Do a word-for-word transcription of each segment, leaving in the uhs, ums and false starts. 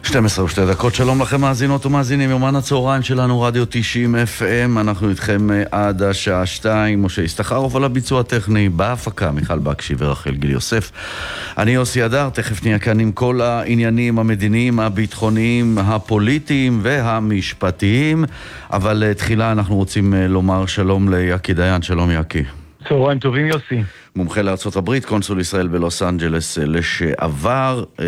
שתים עשרה ושתי דקות, שלום לכם מאזינות ומאזינים, יומן הצהריים שלנו רדיו תשעים אף אם, אנחנו איתכם עד השעה שתיים, משה הסתחרוף על הביצוע הטכני, בהפקה מיכל בקשי ורחל גיל יוסף. אני יוסי אדר, תכף נהיה כאן עם כל העניינים המדיניים, הביטחוניים, הפוליטיים והמשפטיים, אבל תחילה אנחנו רוצים לומר שלום ליקי דיין. שלום יקי. צהריים טובים יוסי. מומחה לארצות הברית, קונסול ישראל בלוס אנג'לס לשעבר. אה,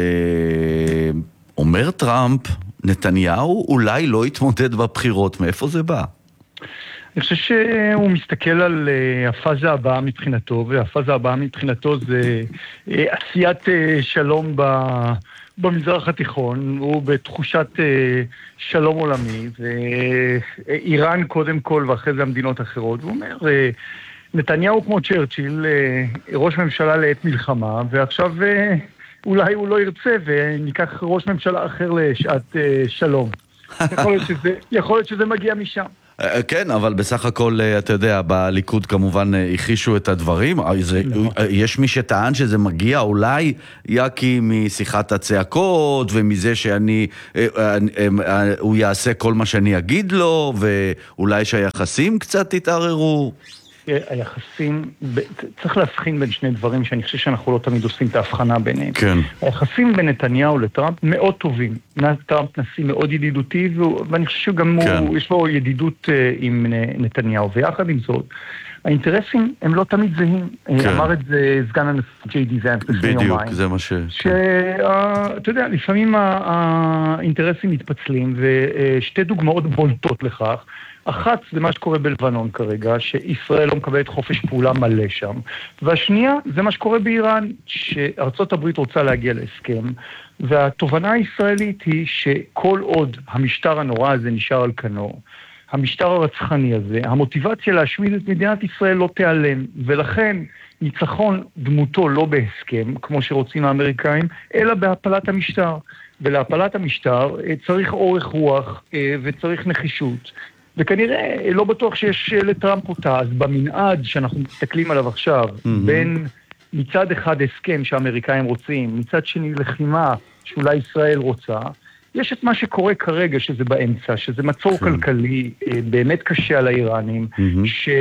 אומר טראמפ, נתניהו אולי לא יתמודד בבחירות. מאיפה זה בא? אני חושב שהוא מסתכל על uh, הפאזה הבאה מבחינתו, והפאזה הבאה מבחינתו זה uh, עשיית uh, שלום ב... במזרח התיכון. הוא בתחושת uh, שלום עולמי, ואיראן קודם כל ואחרי זה המדינות האחרות. הוא אומר... Uh, נתניהו כמו צ'רצ'יל, ראש ממשלה לעת מלחמה, ועכשיו אולי הוא לא ירצה וניקח ראש ממשלה אחר לשעת שלום. יכול להיות שזה, יכול להיות שזה מגיע משם. כן, אבל בסך הכל, אתה יודע, בליכוד כמובן הכישו את הדברים. יש מי שטען שזה מגיע אולי יקי משיחת הצעקות, ומזה שאני, הוא יעשה כל מה שאני אגיד לו, ואולי שהיחסים קצת יתערערו. היחסים, צריך להבחין בין שני דברים שאני חושב שאנחנו לא תמיד עושים את ההבחנה ביניהם. כן. היחסים בין נתניהו לטראמפ מאוד טובים. טראמפ נשיא מאוד ידידותי, ואני חושב שגם כן. הוא, יש לו ידידות עם נתניהו. ויחד עם זאת, האינטרסים הם לא תמיד זהים. כן. אמר את זה סגן הנשיא ג'יי די ואנס לפני יומיים. בדיוק, זה מה ש... שאתה יודע, לפעמים האינטרסים מתפצלים, ושתי דוגמאות בולטות לכך. אחת זה מה שקורה בלבנון כרגע, שישראל לא מקבלת חופש פעולה מלא שם. והשנייה זה מה שקורה באיראן, שארצות הברית רוצה להגיע להסכם, והתובנה הישראלית היא שכל עוד המשטר הנורא הזה נשאר על כנו, המשטר הרצחני הזה, המוטיבציה להשמיד את מדינת ישראל לא תיעלם, ולכן ניצחון דמותו לא בהסכם, כמו שרוצים האמריקאים, אלא בהפלת המשטר. ולהפלת המשטר צריך אורך רוח וצריך נחישות. וכנראה לא בטוח שיש לטראמפ אותה, אז במנעד שאנחנו מסתכלים עליו עכשיו, mm-hmm. בין מצד אחד הסכם שהאמריקאים רוצים, מצד שני לחימה שאולי ישראל רוצה, יש את מה שקורה כרגע שזה באמצע, שזה מצור כן. כלכלי באמת קשה על האיראנים, mm-hmm.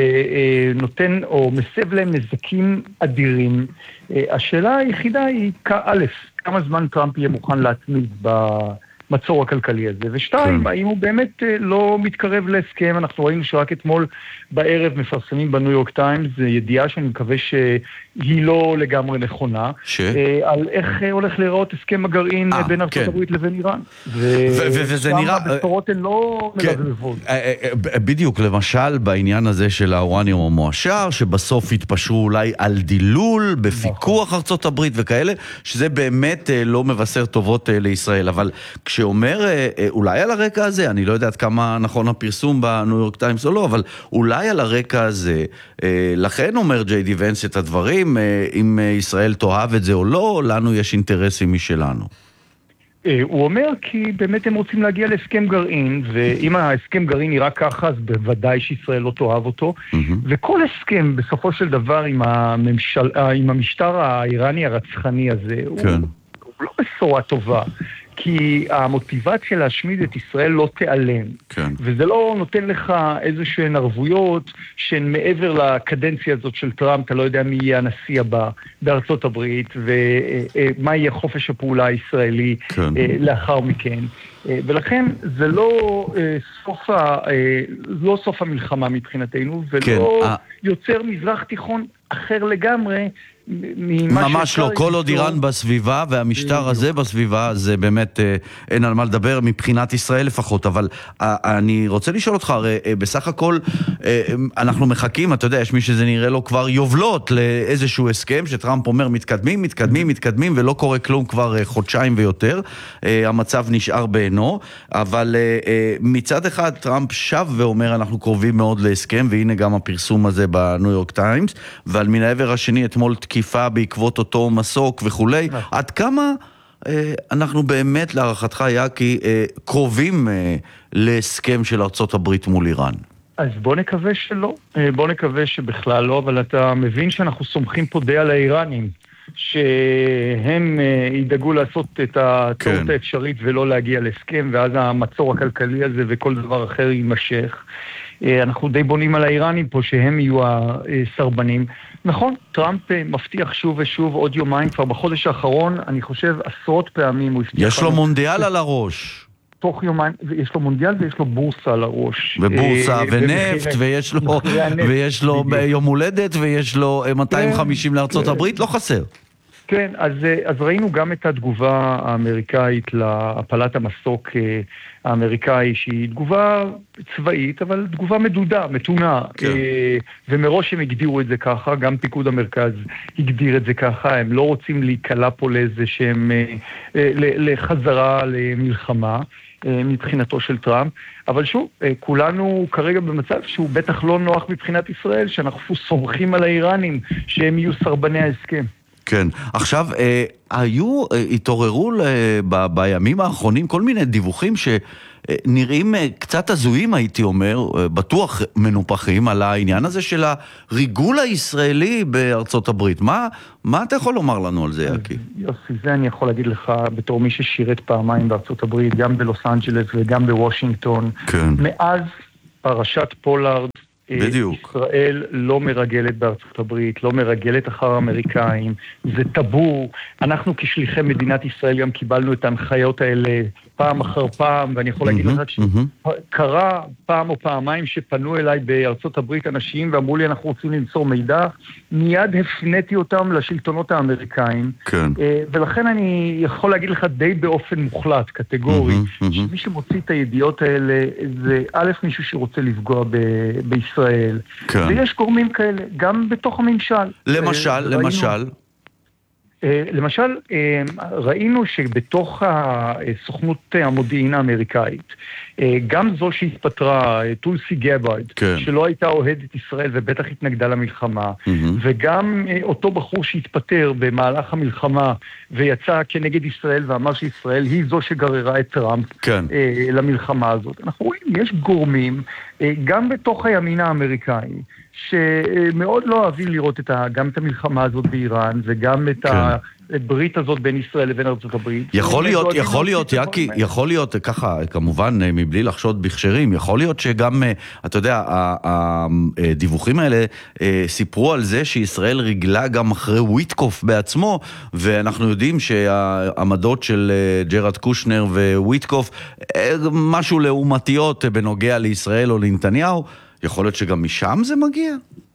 שנותן או מסב להם נזקים אדירים. השאלה היחידה היא, א', כמה זמן טראמפ יהיה מוכן להתמיד ב... מצור הכלכלי הזה, ושתיים, כן. האם הוא באמת לא מתקרב להסכם. אנחנו ראינו שרק אתמול בערב מפרסמים בניו יורק טיימס, זה ידיעה שאני מקווה שהיא לא לגמרי נכונה, ש... על איך הולך להיראות הסכם הגרעין 아, בין ארצות כן. הברית לבין איראן. וזה נראה... הבשורות הן לא מלבבות. בדיוק, למשל, בעניין הזה של האורניום המועשר, שבסוף התפשרו אולי על דילול, בפיקוח ארצות הברית וכאלה, שזה באמת לא מבשר טובות לישראל, אבל שאומר, אולי על הרקע הזה, אני לא יודעת כמה נכון הפרסום בניו יורק טיימס או לא, אבל אולי על הרקע הזה, לכן אומר ג'יי די ואנס את הדברים, אם ישראל תאהב את זה או לא, לנו יש אינטרסים משלנו. הוא אומר כי באמת הם רוצים להגיע להסכם גרעין, ואם ההסכם גרעין נראה ככה, אז בוודאי שישראל לא תאהב אותו, וכל הסכם בסופו של דבר עם הממשל, עם המשטר האיראני הרצחני הזה, הוא לא בשורה טובה. כי המוטיבציה להשמיד את ישראל לא תיעלם. כן. וזה לא נותן לך איזושהי ערבויות שהן מעבר לקדנציה הזאת של טראמפ, אתה לא יודע מי יהיה הנשיא הבא בארצות הברית, ומה יהיה חופש הפעולה הישראלי כן. לאחר מכן. ולכן זה לא סוף, ה... לא סוף המלחמה מבחינתנו, ולא כן. יוצר מזרח תיכון אחר לגמרי, ממש לא, כל עוד איראן בסביבה והמשטר הזה בסביבה, זה באמת אין על מה לדבר מבחינת ישראל לפחות, אבל אני רוצה לשאול אותך, הרי בסך הכל אנחנו מחכים, אתה יודע, יש מי שזה נראה לו כבר יובלות לאיזשהו הסכם, שטראמפ אומר מתקדמים, מתקדמים, מתקדמים, ולא קורה כלום כבר חודשיים ויותר, המצב נשאר בעינו, אבל מצד אחד טראמפ שב ואומר אנחנו קרובים מאוד להסכם, והנה גם הפרסום הזה בניו יורק טיימס, ועל מן העבר השני אתמול תקיפה בעקבות אותו מסוק וכולי. עד כמה אנחנו באמת להערכתך יקי קרובים להסכם של ארצות הברית מול איראן? אז בוא נקווה שלא, בוא נקווה שבכלל לא, אבל אתה מבין שאנחנו סומכים פה די על האיראנים. שהם ידאגו לעשות את הטעות האפשרית ולא להגיע להסכם, ואז המצור הכלכלי הזה וכל דבר אחר יימשך. אנחנו די בונים על האיראנים פה שהם יהיו הסרבנים. נכון, טראמפ מבטיח שוב ושוב עוד יומיים, כבר בחודש האחרון, אני חושב עשרות פעמים הוא הבטיח. יש לו מונדיאל על הראש. תוך יומיים, יש לו מונדיאל ויש לו בורסה על הראש. ובורסה ונפט, ויש לו, ויש לו יום הולדת, ויש לו מאתיים וחמישים לארצות הברית, לא חסר. כן, אז, אז ראינו גם את התגובה האמריקאית להפלת המסוק האמריקאי, שהיא תגובה צבאית, אבל תגובה מדודה, מתונה, כן. ומראש הם הגדירו את זה ככה, גם פיקוד המרכז הגדיר את זה ככה, הם לא רוצים להיקלע פה לאיזה שהם, לחזרה למלחמה מבחינתו של טראמפ, אבל שוב, כולנו כרגע במצב שהוא בטח לא נוח מבחינת ישראל, שאנחנו סומכים על האיראנים שהם יהיו סרבני ההסכם. כן, עכשיו, אה, היו, אה, התעוררו אה, ב, בימים האחרונים כל מיני דיווחים שנראים אה, קצת הזויים, הייתי אומר, אה, בטוח מנופחים על העניין הזה של הריגול הישראלי בארצות הברית. מה, מה אתה יכול לומר לנו על זה, יקי? יוסי, זה אני יכול להגיד לך בתור מי ששירת פעמיים בארצות הברית, גם בלוס אנג'לס וגם בוושינגטון. כן. מאז פרשת פולארד, בדיוק. ישראל לא מרגלת בארצות הברית, לא מרגלת אחר האמריקאים, זה טאבו. אנחנו כשליחי מדינת ישראל גם קיבלנו את ההנחיות האלה פעם אחר פעם, ואני יכול להגיד לך שקרה פעם או פעמיים שפנו אליי בארצות הברית אנשים ואמרו לי אנחנו רוצים למסור מידע, מיד הפניתי אותם לשלטונות האמריקאים, כן. ולכן אני יכול להגיד לך די באופן מוחלט, קטגורי, שמי שמוציא את הידיעות האלה זה א' מישהו שרוצה לפגוע ב- בישראל, כן. ויש גורמים כאלה, גם בתוך הממשל. למשל, למשל... למשל, ראינו שבתוך הסוכנות המודיעין האמריקאית, גם זו שהתפטרה, טולסי גבארד, כן. שלא הייתה אוהדת ישראל ובטח התנגדה למלחמה, mm-hmm. וגם אותו בחור שהתפטר במהלך המלחמה ויצא כנגד ישראל ואמר שישראל היא זו שגררה את טראמפ כן. למלחמה הזאת. אנחנו רואים, יש גורמים, גם בתוך הימין האמריקאי, שמאוד לא אוהבים לראות את ה, גם את המלחמה הזאת באיראן, וגם את כן. הברית הזאת בין ישראל לבין ארצות הברית. יכול להיות, יכול להיות, יקי, יכול להיות, ככה, כמובן, מבלי לחשוד בכשרים, יכול להיות שגם, אתה יודע, הדיווחים האלה סיפרו על זה שישראל רגלה גם אחרי וויטקוף בעצמו, ואנחנו יודעים שהעמדות של ג'רד קושנר וויטקוף, משהו לעומתיות בנוגע לישראל או לנתניהו, יכול להיות שגם משם זה מגיע?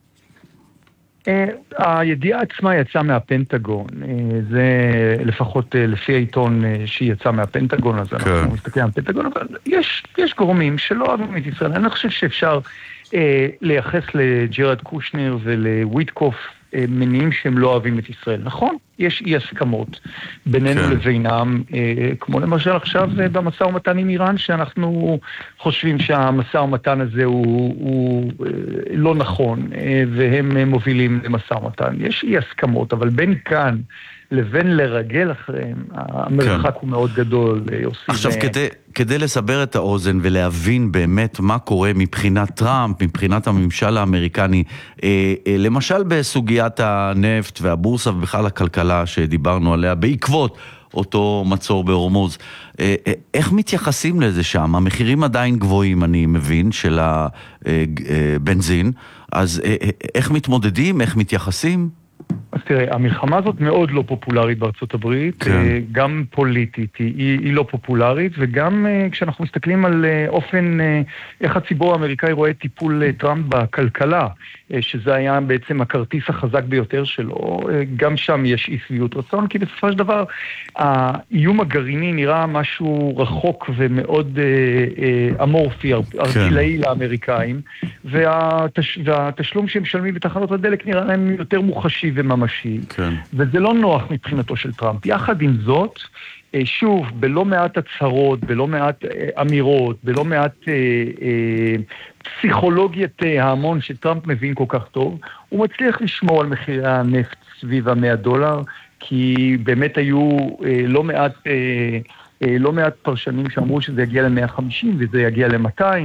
הידיעה עצמה יצאה מהפנטגון, זה לפחות לפי העיתון שיצא מהפנטגון, אז אנחנו מסתכלים על הפנטגון, אבל יש, יש גורמים שלא אוהבים את ישראל. אני חושב שאפשר לייחס לג'רד קושנר ולוויטקוף מניעים שהם לא אוהבים את ישראל. נכון, יש אי הסכמות בינינו כן. לבינם, כמו למשל עכשיו במשא ומתן עם איראן, שאנחנו חושבים שהמשא ומתן הזה הוא, הוא לא נכון, והם מובילים למשא ומתן. יש אי הסכמות, אבל בין כאן לבין לרגל אחריהם, המרחק כן. הוא מאוד גדול. עכשיו, ו... כדי, כדי לסבר את האוזן ולהבין באמת מה קורה מבחינת טראמפ, מבחינת הממשל האמריקני, אה, אה, למשל בסוגיית הנפט והבורסה ובכלל הכלכלה שדיברנו עליה, בעקבות אותו מצור בהורמוז, אה, אה, איך מתייחסים לזה שם? המחירים עדיין גבוהים, אני מבין, של הבנזין, אז אה, אה, איך מתמודדים, איך מתייחסים? אז תראה, המלחמה הזאת מאוד לא פופולרית בארצות הברית, כן. גם פוליטית, היא, היא לא פופולרית, וגם כשאנחנו מסתכלים על אופן, איך הציבור האמריקאי רואה טיפול טראמפ בכלכלה, שזה היה בעצם הכרטיס החזק ביותר שלו, גם שם יש אי שביעות רצון, כי בסופו של דבר, האיום הגרעיני נראה משהו רחוק ומאוד אמורפי, ארטילאי כן. לאמריקאים, והתש, והתשלום שהם משלמים בתחנות הדלק נראה להם יותר מוחשי וממשי, כן. וזה לא נוח מבחינתו של טראמפ. יחד עם זאת, שוב, בלא מעט הצהרות, בלא מעט אמירות, בלא מעט אה, אה, פסיכולוגיית ההמון שטראמפ מבין כל כך טוב, הוא מצליח לשמור על מחירי הנפט סביב ה-מאה דולר, כי באמת היו אה, לא מעט... אה, לא מעט פרשנים שאמרו שזה יגיע ל-מאה וחמישים וזה יגיע ל-מאתיים,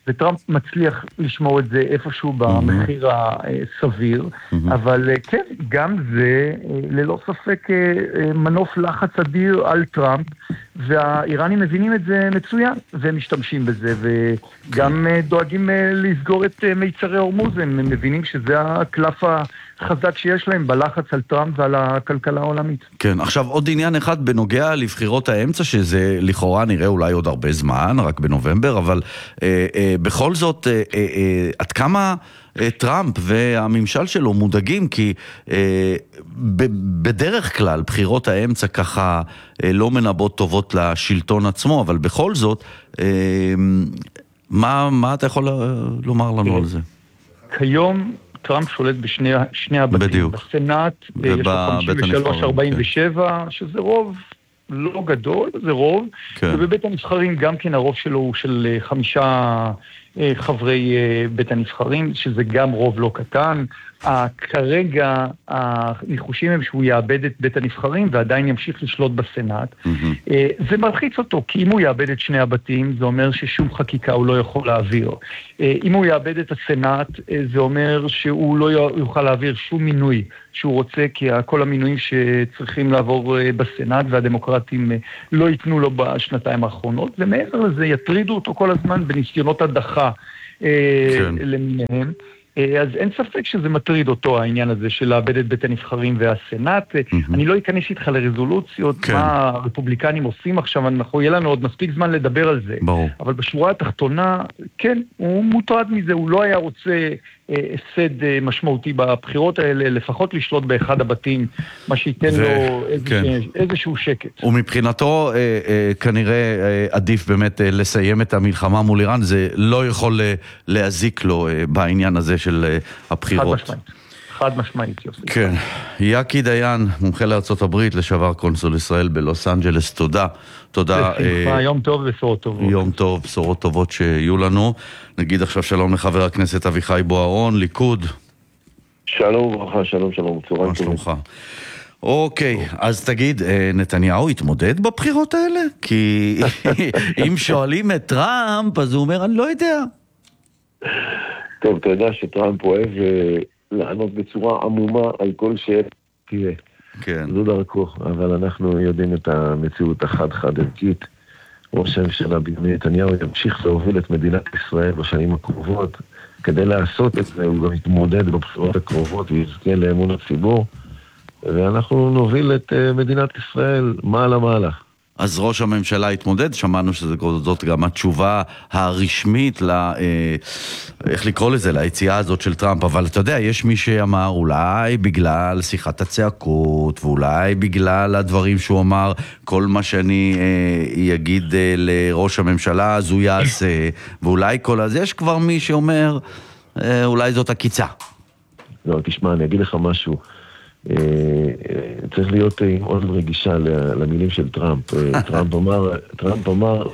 וטראמפ מצליח לשמור את זה איפשהו במחיר הסביר, אבל כן, גם זה ללא ספק מנוף לחץ אדיר על טראמפ, והאיראנים מבינים את זה מצוין, והם משתמשים בזה, וגם דואגים לסגור את מיצרי הורמוז, הם מבינים שזה הקלף החזק שיש להם בלחץ על טראמפ ועל הכלכלה העולמית. כן, עכשיו עוד עניין אחד בנוגע לבחירות האמצע, שזה לכאורה נראה אולי עוד הרבה זמן, רק בנובמבר, אבל אה, אה, בכל זאת, אה, אה, עד כמה אה, טראמפ והממשל שלו מודאגים, כי אה, ב- בדרך כלל בחירות האמצע ככה אה, לא מנבאות טובות לשלטון עצמו, אבל בכל זאת, אה, מה, מה אתה יכול לומר לנו על זה? כיום טראמפ שולט בשני שני הבתים. בדיוק. בסנאט יש לו חמישים ושלוש ארבעים ושבע, שזה רוב לא גדול, זה רוב. כן. ובבית הנבחרים גם כן הרוב שלו הוא של חמישה חברי בית הנבחרים, שזה גם רוב לא קטן. כרגע הניחושים הם שהוא יאבד את בית הנבחרים ועדיין ימשיך לשלוט בסנאט. Mm-hmm. זה מלחיץ אותו, כי אם הוא יאבד את שני הבתים, זה אומר ששום חקיקה הוא לא יכול להעביר. אם הוא יאבד את הסנאט, זה אומר שהוא לא יוכל להעביר שום מינוי שהוא רוצה, כי כל המינויים שצריכים לעבור בסנאט והדמוקרטים לא ייתנו לו בשנתיים האחרונות, ומעבר לזה יטרידו אותו כל הזמן בניסיונות הדחה כן. למיניהם. אז אין ספק שזה מטריד אותו, העניין הזה של לאבד את בית הנבחרים והסנאט. Mm-hmm. אני לא אכנס איתך לרזולוציות, כן. מה הרפובליקנים עושים עכשיו, אנחנו יהיה לנו עוד מספיק זמן לדבר על זה. ברור. אבל בשורה התחתונה, כן, הוא מוטרד מזה, הוא לא היה רוצה הפסד אה, משמעותי בבחירות האלה, לפחות לשלוט באחד הבתים, מה שייתן ו... לו איזה כן. ש... איזשהו שקט. ומבחינתו, אה, אה, כנראה אה, עדיף באמת אה, לסיים את המלחמה מול איראן, זה לא יכול אה, להזיק לו אה, בעניין הזה של אה, הבחירות. חד משמעית. חד משמעית, יוסי. כן. יקי דיין, מומחה לארצות הברית, לשעבר קונסול ישראל בלוס אנג'לס, תודה. תודה. בשמחה, יום טוב ובשורות טובות. יום טוב, בשורות טובות שיהיו לנו. נגיד עכשיו שלום לחבר הכנסת אביחי בוארון, ליכוד. שלום וברכה, שלום שלום, צהריים טובים. אוקיי, אז תגיד, נתניהו התמודד בבחירות האלה? כי אם שואלים את טראמפ, אז הוא אומר, אני לא יודע. טוב, אתה יודע שטראמפ אוהב לענות בצורה עמומה על כל שתהיה. כן. זו דרכו, אבל אנחנו יודעים את המציאות החד-חד ערכית. ראש הממשלה בנימין נתניהו ימשיך להוביל את מדינת ישראל בשנים הקרובות. כדי לעשות את זה, הוא גם יתמודד בבחירות הקרובות ויזכה לאמון הציבור, ואנחנו נוביל את מדינת ישראל מעלה מעלה. אז ראש הממשלה התמודד, שמענו שזאת גם התשובה הרשמית, לה, אה, איך לקרוא לזה, ליציאה הזאת של טראמפ, אבל אתה יודע, יש מי שאמר אולי בגלל שיחת הצעקות, ואולי בגלל הדברים שהוא אמר, כל מה שאני אה, אגיד אה, לראש הממשלה, אז הוא יעשה, ואולי כל הזה, יש כבר מי שאומר, אה, אולי זאת הקיצה. לא, תשמע, אני אגיד לך משהו. צריך להיות עם עוד רגישה למילים של טראמפ. טראמפ אמר, טראמפ אמר,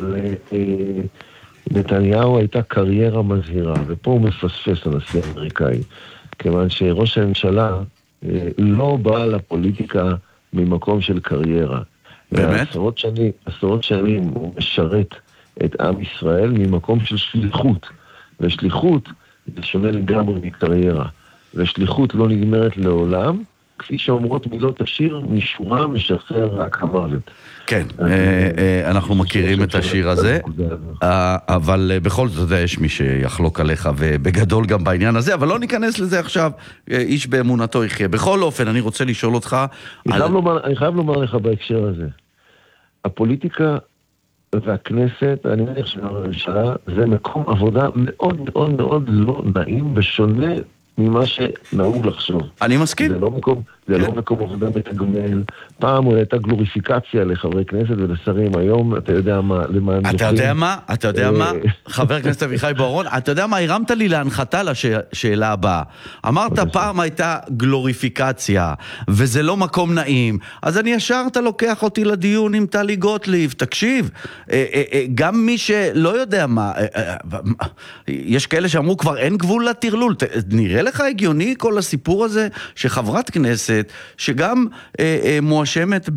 נתניהו הייתה קריירה מזהירה, ופה הוא מפספס הנשיא האמריקאי, כיוון שראש הממשלה לא בא לפוליטיקה ממקום של קריירה. באמת? עשרות שנים, עשרות שנים הוא משרת את עם ישראל ממקום של שליחות, ושליחות זה שונה לגמרי מקריירה, ושליחות לא נגמרת לעולם, כפי שאומרות מילות השיר, משורה משחרר רק המוות. כן, אנחנו מכירים את השיר הזה, אבל בכל זאת יש מי שיחלוק עליך, ובגדול גם בעניין הזה, אבל לא ניכנס לזה עכשיו, איש באמונתו יחיה. בכל אופן, אני רוצה לשאול אותך... אני חייב לומר לך בהקשר הזה, הפוליטיקה והכנסת, אני מניח שהממשלה, זה מקום עבודה מאוד מאוד מאוד לא נעים ושונה ממה שנהוג לחשוב. אני מסכים. זה לא מקום, זה לא מקום עבודה מתגמל. פעם הוא הייתה גלוריפיקציה לחברי כנסת ולשרים. היום, אתה יודע מה, למען... אתה יודע מה? אתה יודע מה? חבר הכנסת אביחי בוארון, אתה יודע מה? הרמת לי להנחתה לשאלה הבאה. אמרת פעם הייתה גלוריפיקציה, וזה לא מקום נעים. אז אני ישר, אתה לוקח אותי לדיון עם טלי גוטליב. תקשיב, גם מי שלא יודע מה, יש כאלה שאמרו כבר אין גבול לטרלול. נראה לך הגיוני כל הסיפור הזה, שחברת כנסת, שגם אה, אה, מואשמת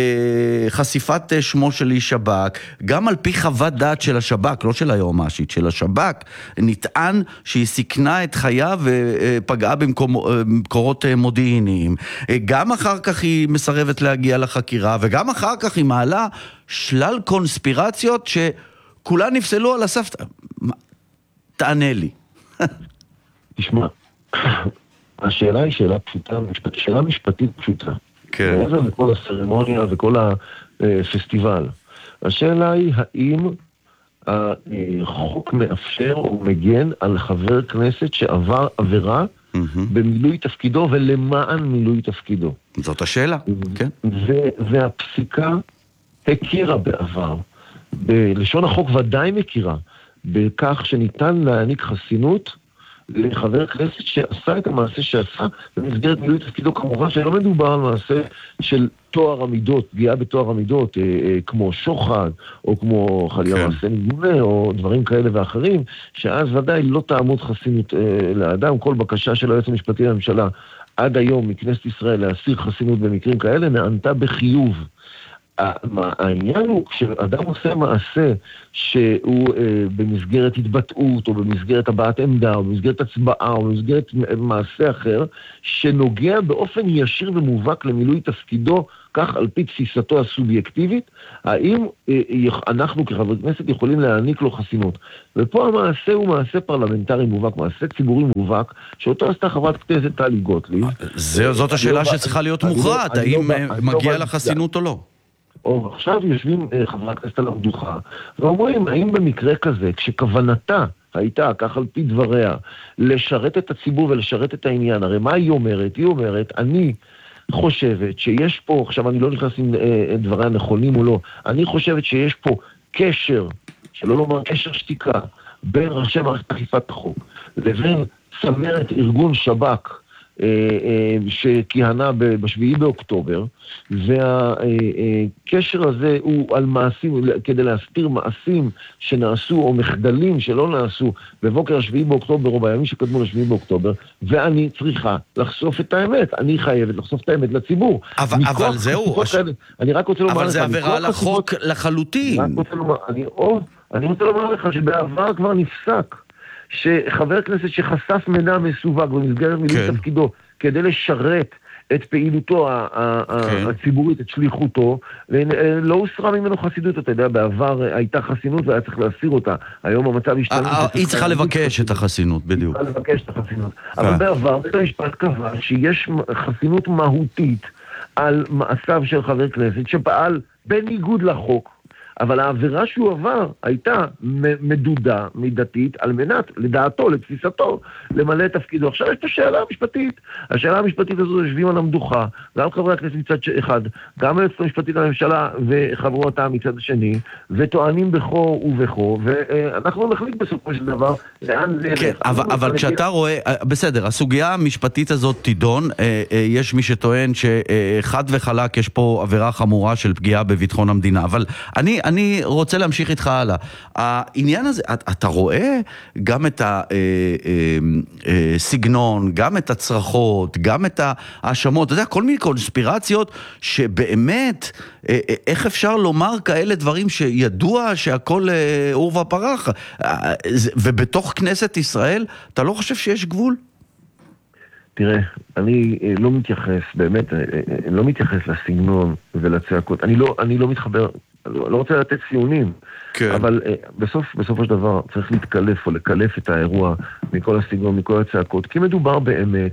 בחשיפת אה, שמו של איש שב"כ, גם על פי חוות דעת של השב"כ, לא של היועמ"שית, של השב"כ, נטען שהיא סיכנה את חייו ופגעה במקורות מודיעיניים. גם אחר כך היא מסרבת להגיע לחקירה, וגם אחר כך היא מעלה שלל קונספירציות שכולן נפסלו על הסף. תענה לי. תשמע, השאלה היא שאלה פשוטה, שאלה משפטית פשוטה. כן. מעבר לכל הסרמוניה וכל הפסטיבל. השאלה היא האם החוק מאפשר או מגן על חבר כנסת שעבר עבירה במילוי תפקידו ולמען מילוי תפקידו. זאת השאלה, כן. והפסיקה הכירה בעבר, בלשון החוק ודאי מכירה, בכך שניתן להעניק חסינות לחבר כנסת שעשה את המעשה שעשה במסגרת מילוי תפקידו. כמובן שלא מדובר על מעשה של תואר עמידות, פגיעה בתואר עמידות, אה, אה, כמו שוחד, או כמו חלילה כן. מעשה נגונה, או דברים כאלה ואחרים, שאז ודאי לא תעמוד חסינות אה, לאדם. כל בקשה של היועץ המשפטי לממשלה עד היום מכנסת ישראל להסיר חסינות במקרים כאלה, נענתה בחיוב. העניין הוא, כשאדם עושה מעשה שהוא אה, במסגרת התבטאות, או במסגרת הבעת עמדה, או במסגרת הצבעה, או במסגרת מעשה אחר, שנוגע באופן ישיר ומובהק למילוי תפקידו, כך על פי תפיסתו הסובייקטיבית, האם אה, אנחנו כחברי כנסת יכולים להעניק לו חסינות. ופה המעשה הוא מעשה פרלמנטרי מובהק, מעשה ציבורי מובהק, שאותו עשתה חברת כנסת טלי גוטליב. זאת השאלה שצריכה להיות מוכרעת, האם מגיע לה חסינות או לא? או עכשיו יושבים חברי הכנסת על המדוכה, ואומרים, האם במקרה כזה, כשכוונתה הייתה, כך על פי דבריה, לשרת את הציבור ולשרת את העניין, הרי מה היא אומרת? היא אומרת, אני חושבת שיש פה, עכשיו אני לא נכנס עם דבריה הנכונים או לא, אני חושבת שיש פה קשר, שלא לומר קשר שתיקה, בין ראשי מערכת אכיפת החוק, לבין צמרת ארגון שב"כ, שכיהנה בשביעי באוקטובר, והקשר הזה הוא על מעשים, כדי להסתיר מעשים שנעשו או מחדלים שלא נעשו בבוקר השביעי באוקטובר או בימים שקדמו לשביעי באוקטובר, ואני צריכה לחשוף את האמת, אני חייבת לחשוף את האמת לציבור. אבל, אבל זהו, הש... אני רק רוצה לומר אבל לך, זה עבירה על החוק לחלוטין. אני רוצה לומר, אני, או, אני רוצה לומר לך שבעבר כבר נפסק, שחבר כנסת שחשף מידע מסווג במסגרת מילוי כן. תפקידו, כדי לשרת את פעילותו כן. הציבורית, את שליחותו, לא הוסרה ממנו חסידות. אתה יודע, בעבר הייתה חסינות והיה צריך להסיר אותה. היום המצב השתנה. היא צריכה לבקש את החסינות, בדיוק. היא צריכה לבקש את החסינות. אבל בעבר, בית המשפט קבע שיש חסינות מהותית על מעשיו של חבר כנסת שפעל בניגוד לחוק, אבל העבירה שהוא עבר הייתה מדודה, מידתית, על מנת, לדעתו, לתפיסתו, למלא את תפקידו. עכשיו יש פה שאלה משפטית. השאלה המשפטית הזו יושבים על המדוכה, גם חברי הכנסת מצד אחד, גם היועצת המשפטית לממשלה וחברותיה מצד השני, וטוענים בכו ובכו, ואנחנו נחליט בסופו של דבר לאן זה... כן, אבל, אבל כשאתה רואה, בסדר, הסוגיה המשפטית הזאת תידון, יש מי שטוען שחד וחלק יש פה עבירה חמורה של פגיעה בביטחון המדינה, אבל אני... אני רוצה להמשיך איתך הלאה. העניין הזה, אתה רואה גם את הסגנון, גם את הצרחות, גם את האשמות, אתה יודע, כל מיני קונספירציות שבאמת, איך אפשר לומר כאלה דברים שידוע שהכל עורבא פרח, ובתוך כנסת ישראל, אתה לא חושב שיש גבול? תראה, אני לא מתייחס, באמת, לא מתייחס לסגנון ולצעקות. אני לא, אני לא מתחבר... לא רוצה לתת ציונים, כן. אבל uh, בסוף, בסופו של דבר צריך להתקלף או לקלף את האירוע מכל הסגנון, מכל הצעקות, כי מדובר באמת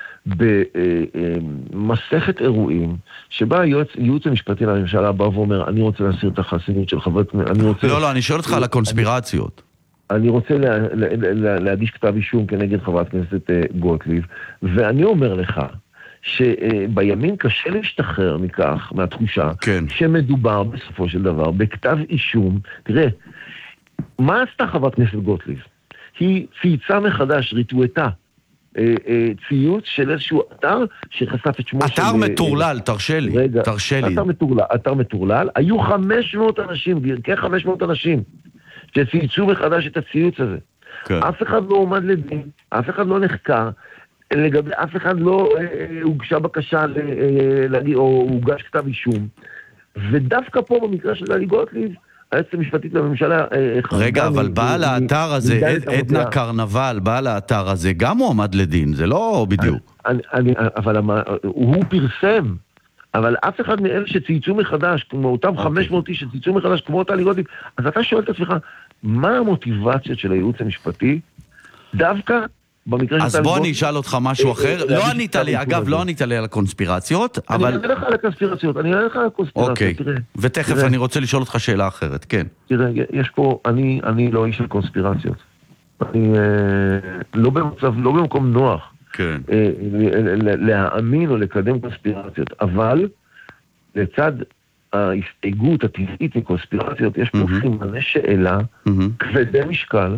במסכת uh, uh, אירועים שבה הייעוץ המשפטי לממשלה בא ואומר, אני רוצה להסיר את החסינות של חברת... אני רוצה... לא, לא, אני שואל אותך על הקונספירציות. אני, אני רוצה לה, לה, לה, להגיש כתב אישום כנגד חברת כנסת uh, גוטליב, ואני אומר לך, שבימין קשה להשתחרר מכך, מהתחושה, כן. שמדובר בסופו של דבר בכתב אישום. תראה, מה עשתה חברת כנסת גוטליב? היא צייצה מחדש, ריטואטה, ציוץ של איזשהו אתר שחשף את שמו של... אתר מטורלל, תרשה לי, רגע, תרשה לי. אתר מטורלל, אתר מטורלל, היו חמש מאות אנשים, כ-חמש מאות אנשים, שצייצו מחדש את הציוץ הזה. כן. אף אחד לא עומד לדין, אף אחד לא נחקר, לגבי אף אחד לא אה, הוגשה בקשה ל, אה, להגיד, או הוגש כתב אישום. ודווקא פה במקרה של טלי גוטליב, היועצת המשפטית לממשלה... רגע, אבל בעל האתר הזה, עדנה קרנבל, בעל האתר הזה, גם הוא עמד לדין, זה לא בדיוק. אבל הוא פרסם, אבל אף אחד מאלה שצייצו מחדש, כמו אותם חמש מאות איש שצייצו מחדש, כמו טלי גוטליב, אז אתה שואל את עצמך, מה המוטיבציות של הייעוץ המשפטי, דווקא... אז בוא אני אשאל אותך משהו אחר. לא ענית לי, אגב, לא ענית לי על הקונספירציות, אבל... אני אענה לך על הקונספירציות, אני אענה לך על הקונספירציות, תראה. ותכף אני רוצה לשאול אותך שאלה אחרת, כן. תראה, יש פה, אני לא איש של קונספירציות. אני לא במצב, לא במקום נוח. כן. להאמין או לקדם קונספירציות, אבל לצד ההסתייגות הטבעית מקונספירציות, יש פה סימני שאלה, כבדי משקל,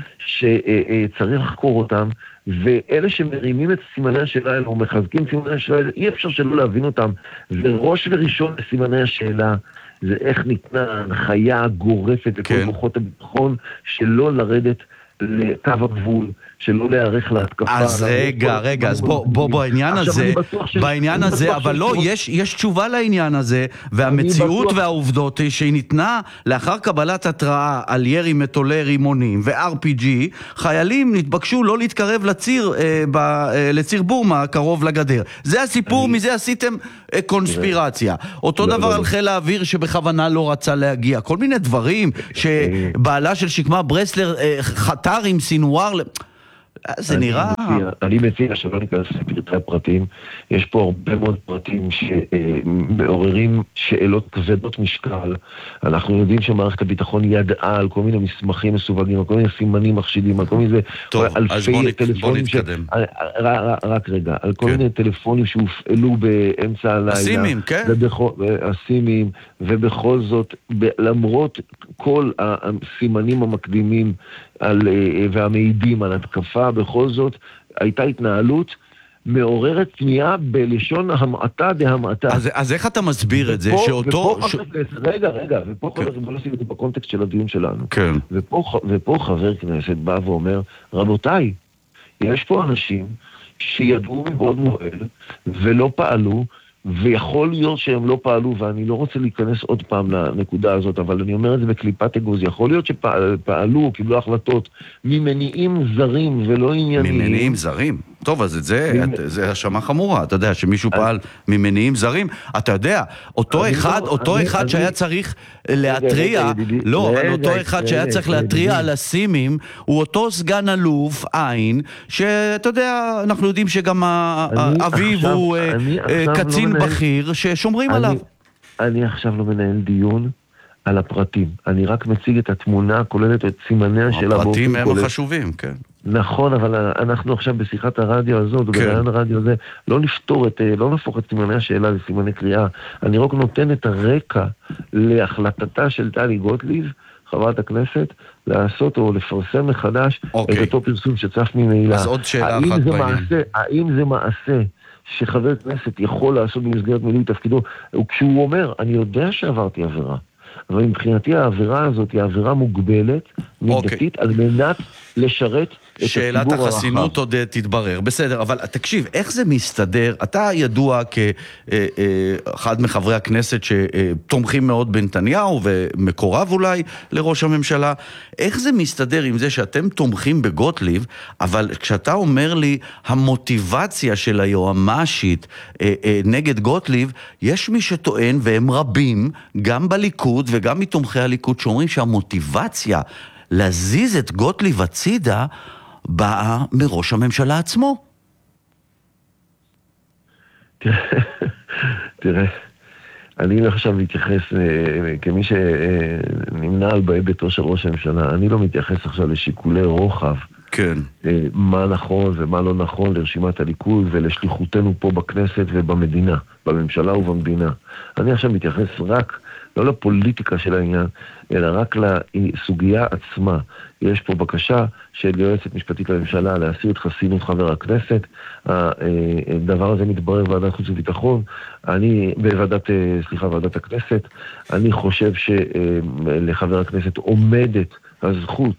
שצריך לחקור אותם, ואלה שמרימים את סימני השאלה האלה, או מחזקים סימני השאלה האלה, אי אפשר שלא להבין אותם. וראש וראשון לסימני השאלה, זה איך ניתנה הנחיה גורפת לכל כוחות הביטחון, שלא לרדת לקו הגבול, שלא להיערך להתקפה. אז רגע, רגע, אז בוא, בוא, בוא, העניין הזה, בעניין הזה, אבל לא, יש, יש תשובה לעניין הזה, והמציאות והעובדות שהיא ניתנה לאחר קבלת התראה על ירי מטולי רימונים ו-אר פי ג'י, חיילים נתבקשו לא להתקרב לציר, אה, ב, אה, לציר בורמה, קרוב לגדר. זה הסיפור, אני... מזה עשיתם אה, קונספירציה. אותו לא, דבר לא, על חיל האוויר שבכוונה לא רצה להגיע. כל מיני דברים שבעלה של שקמה ברסלר אה, חתר עם סינואר... זה נראה... אני מציע שלא ניכנס לפרטי הפרטים. יש פה הרבה מאוד פרטים שמעוררים שאלות כבדות משקל. אנחנו יודעים שמערכת הביטחון ידעה על כל מיני מסמכים מסווגים, על כל מיני סימנים מחשידים, על כל מיני... טוב, אז בוא נתקדם. רק רגע, על כל מיני טלפונים שהופעלו באמצע הלילה. הסימים, כן. הסימים, ובכל זאת, למרות כל הסימנים המקדימים על, והמעידים על התקפה, בכל זאת הייתה התנהלות מעוררת תמיהה בלשון המעטה דהמעטה. אז, אז איך אתה מסביר את זה? ופה, שאותו... ופה ש... רגע, רגע, ופה כן. חבר, בוא נשים את זה בקונטקסט של הדיון שלנו. כן. ופה, ופה חבר כנסת בא ואומר, רבותיי, יש פה אנשים שידעו מבעוד מועד ולא פעלו, ויכול להיות שהם לא פעלו, ואני לא רוצה להיכנס עוד פעם לנקודה הזאת, אבל אני אומר את זה בקליפת אגוז, יכול להיות שפעלו, קיבלו החלטות ממניעים זרים ולא ענייניים. ממניעים זרים? טוב, אז את זה, זה השמה חמורה, אתה יודע, שמישהו פעל ממניעים זרים, אתה יודע, אותו אחד, אותו אחד שהיה צריך להטריע, לא, אבל אותו אחד שהיה צריך להטריע על הסימים, הוא אותו סגן אלוף, עין, שאתה יודע, אנחנו יודעים שגם אביו הוא קצין בכיר ששומרים עליו. אני עכשיו לא מנהל דיון על הפרטים. אני רק מציג את התמונה, כוללת את סימניה של הבוקר. הפרטים הם החשובים, כן. נכון, אבל אנחנו עכשיו בשיחת הרדיו הזאת, או ברעיון הרדיו הזה, לא נפתור את, לא נפוך את סימני השאלה לסימני קריאה. אני רק נותן את הרקע להחלטתה של טלי גוטליב, חברת הכנסת, לעשות או לפרסם מחדש את אותו פרסום שצף ממילא. אז עוד שאלה אחת בעניין. האם זה מעשה שחבר כנסת יכול לעשות במסגרת מילוי תפקידו, וכשהוא אומר, אני יודע שעברתי עבירה, אבל מבחינתי העבירה הזאת היא עבירה מוגבלת, מידתית, על מנת לשרת את הציבור הרחב. שאלת החסינות עוד תתברר. בסדר, אבל תקשיב, איך זה מסתדר? אתה ידוע כאחד מחברי הכנסת שתומכים מאוד בנתניהו, ומקורב אולי לראש הממשלה. איך זה מסתדר עם זה שאתם תומכים בגוטליב, אבל כשאתה אומר לי, המוטיבציה של היועמ"שית נגד גוטליב, יש מי שטוען, והם רבים, גם בליכוד וגם מתומכי הליכוד, שאומרים שהמוטיבציה להזיז את גוטליב הצידה באה מראש הממשלה עצמו. תראה, אני לא עכשיו מתייחס, כמי שנמנה על בהיבטו של ראש הממשלה, אני לא מתייחס עכשיו לשיקולי רוחב. כן. מה נכון ומה לא נכון לרשימת הליכוד ולשליחותנו פה בכנסת ובמדינה, בממשלה ובמדינה. אני עכשיו מתייחס רק, לא לפוליטיקה של העניין, אלא רק לסוגיה עצמה. יש פה בקשה של יועצת משפטית לממשלה להסיר את חסינות חבר הכנסת. הדבר הזה מתברר בוועדת חוץ וביטחון. אני, בוועדת, סליחה, ועדת הכנסת, אני חושב שלחבר הכנסת עומדת הזכות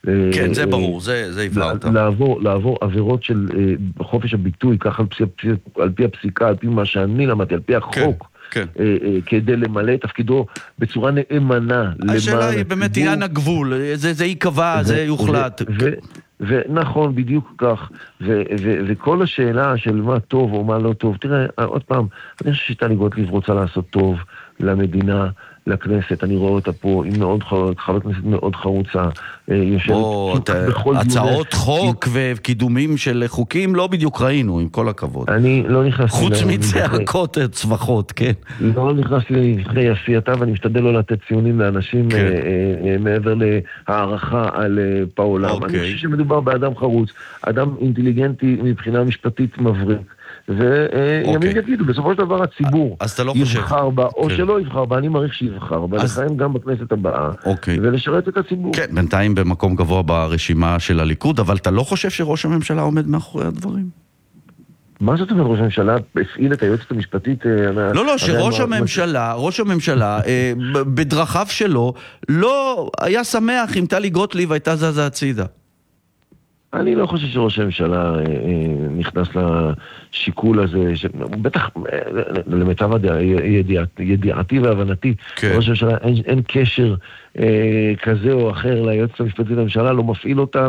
כן, זה ברור, זה, זה הבהרת. לעבור, לעבור עבירות של חופש הביטוי, ככה על פי הפסיקה, על פי מה שאני למדתי, על פי החוק. כן. כדי למלא את תפקידו בצורה נאמנה. השאלה היא באמת עניין הגבול, זה ייקבע, זה יוחלט. ונכון, בדיוק כך. וכל השאלה של מה טוב או מה לא טוב, תראה, עוד פעם, אני חושב שטלי גוטליב רוצה לעשות טוב למדינה, לכנסת, אני רואה אותה פה, היא מאוד חברת כנסת מאוד חרוצה, יושבת בכל הצעות חוק וקידומים של חוקים לא בדיוק ראינו, עם כל הכבוד. אני לא נכנסתי... חוץ מצעקות צווחות, כן. לא נכנסתי לפני עשייתה, ואני משתדל לא לתת ציונים לאנשים מעבר להערכה על פעולם. אני חושב שמדובר באדם חרוץ, אדם אינטליגנטי מבחינה משפטית מבריק. וימים יגידו, בסופו של דבר הציבור יבחר בה, או שלא יבחר בה, אני מעריך שיבחר בה, לכהן גם בכנסת הבאה, ולשרת את הציבור. כן, בינתיים במקום גבוה ברשימה של הליכוד, אבל אתה לא חושב שראש הממשלה עומד מאחורי הדברים? מה זאת אומרת ראש הממשלה הפעיל את היועצת המשפטית? לא, לא, שראש הממשלה, ראש הממשלה, בדרכיו שלו, לא היה שמח אם טלי גוטליב הייתה זזה הצידה. אני לא חושב שראש הממשלה נכנס לשיקול הזה, בטח למיטב ידיעתי והבנתי, ראש הממשלה אין קשר כזה או אחר ליועצת המשפטית לממשלה, לא מפעיל אותה,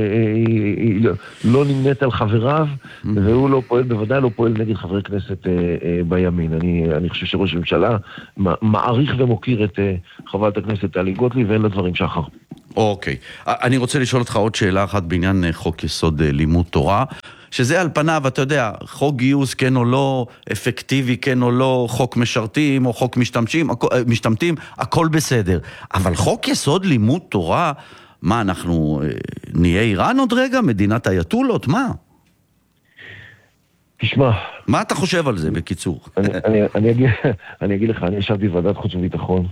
לא נמנית על חבריו, והוא לא פועל, בוודאי לא פועל נגד חברי כנסת בימין. אני חושב שראש הממשלה מעריך ומוקיר את חברת הכנסת טלי גוטליב, ואין לה דברים שחר. אוקיי. אני רוצה לשאול אותך עוד שאלה אחת בעניין חוק יסוד לימוד תורה, שזה על פניו, אתה יודע, חוק גיוס כן או לא, אפקטיבי כן או לא, חוק משרתים או חוק משתמשים, משתמטים, הכל בסדר. אבל חוק יסוד לימוד תורה, מה, אנחנו נהיה איראן עוד רגע? מדינת האייתולות? מה? תשמע. מה אתה חושב על זה, בקיצור? אני, אני, אני, אגיד, אני אגיד לך, אני ישבתי בוועדת חוץ וביטחון,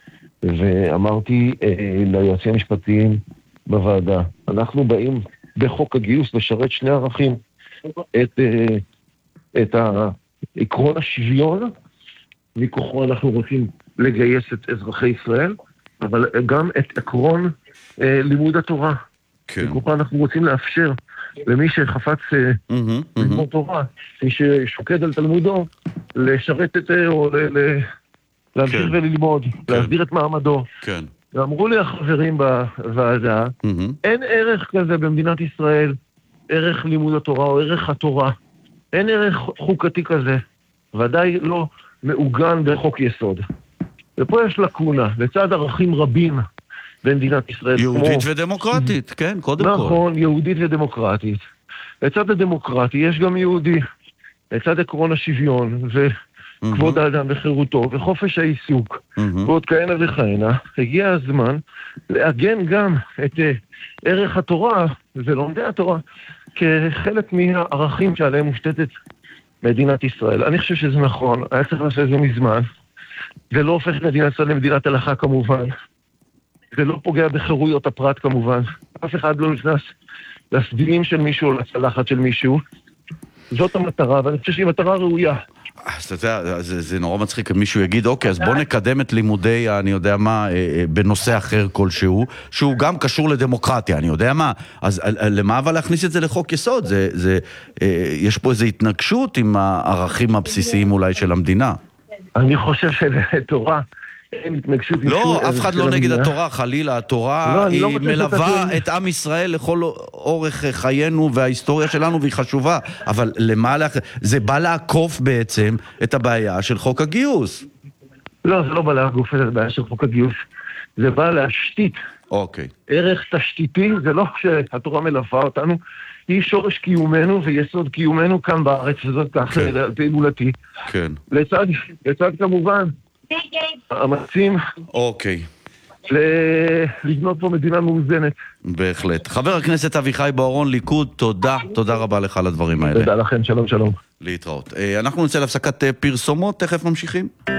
ואמרתי אה, ליועצים המשפטיים בוועדה, אנחנו באים בחוק הגיוס לשרת שני ערכים, את, אה, את עקרון השוויון, מכוחו אנחנו רוצים לגייס את אזרחי ישראל, אבל גם את עקרון אה, לימוד התורה. כן. מכוחו אנחנו רוצים לאפשר למי שחפץ אה, mm-hmm, לימוד mm-hmm. תורה, מי ששוקד על תלמודו, לשרת את זה או ל... ל להמשיך כן. וללמוד, כן. להסביר את מעמדו. כן. ואמרו לי החברים בוועדה, mm-hmm. אין ערך כזה במדינת ישראל, ערך לימוד התורה או ערך התורה. אין ערך חוקתי כזה. ודאי לא מעוגן בחוק יסוד. ופה יש לקונה, לצד ערכים רבים במדינת ישראל. יהודית כמו... ודמוקרטית, כן, קודם נכון, כל. נכון, יהודית ודמוקרטית. לצד הדמוקרטי יש גם יהודי. לצד עקרון השוויון ו... כבוד האדם וחירותו וחופש העיסוק ועוד כהנה וכהנה, הגיע הזמן לעגן גם את ערך התורה ולומדי התורה כחלק מהערכים שעליהם מושתתת מדינת ישראל. אני חושב שזה נכון, היה צריך לעשות את זה מזמן, זה לא הופך את מדינת ישראל למדינת הלכה כמובן, זה לא פוגע בחירויות הפרט כמובן, אף אחד לא נכנס לסדינים של מישהו או לצלחת של מישהו, זאת המטרה, ואני חושב שהיא מטרה ראויה. אז אתה יודע, זה, זה נורא מצחיק, מישהו יגיד, אוקיי, אז בוא נקדם את לימודי, אני יודע מה, בנושא אחר כלשהו, שהוא גם קשור לדמוקרטיה, אני יודע מה, אז למה אבל להכניס את זה לחוק יסוד? זה, זה, יש פה איזו התנגשות עם הערכים הבסיסיים אולי של המדינה. אני חושב שתורה... לא, אף אחד לא נגד התורה, חלילה, התורה היא מלווה את עם ישראל לכל אורך חיינו וההיסטוריה שלנו והיא חשובה, אבל למה, זה בא לעקוף בעצם את הבעיה של חוק הגיוס. לא, זה לא בא לעקוף את הבעיה של חוק הגיוס, זה בא להשתית. אוקיי. ערך תשתיתי, זה לא שהתורה מלווה אותנו, היא שורש קיומנו ויסוד קיומנו כאן בארץ, וזאת כך על פי אמונתי. כן. לצד, לצד כמובן, המאמצים אוקיי. לבנות פה מדינה מאוזנת. בהחלט. חבר הכנסת אביחי בוארון, ליכוד, תודה. תודה רבה לך על הדברים האלה. תודה לכם, שלום שלום. להתראות. אנחנו נצא להפסקת פרסומות, תכף ממשיכים.